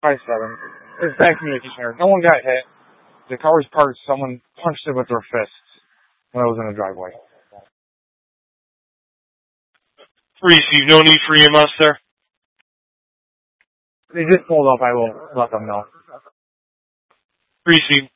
5-7. There's bad communication here. No one got hit. The car was parked. Someone punched it with their fists when I was in the driveway. Reese, no need for EMS there? They just pulled up. I will let them know. Reese,